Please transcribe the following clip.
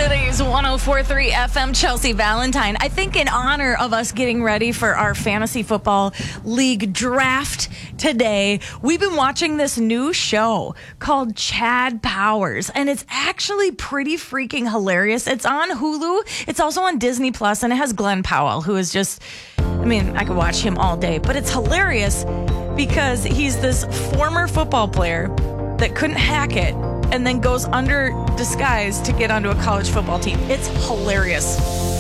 City's 104.3 FM, Chelsea Valentine. I think in honor of us getting ready for our Fantasy Football League draft today, we've been watching this new show called Chad Powers, and it's actually pretty freaking hilarious. It's on Hulu. It's also on Disney Plus, and it has Glenn Powell, who is just, I could watch him all day, but it's hilarious because he's this former football player that couldn't hack it and then goes under disguise to get onto a college football team. It's hilarious.